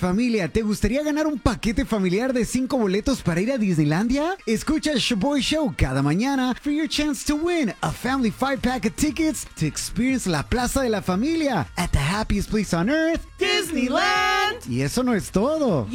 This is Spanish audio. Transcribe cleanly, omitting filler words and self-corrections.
Familia, ¿te gustaría ganar un paquete familiar de 5 boletos para ir a Disneylandia? Escucha el Shaboy Show cada mañana for your chance to win a family 5-pack of tickets to experience la Plaza de la Familia at the happiest place on earth, Disneyland. Y eso no es todo.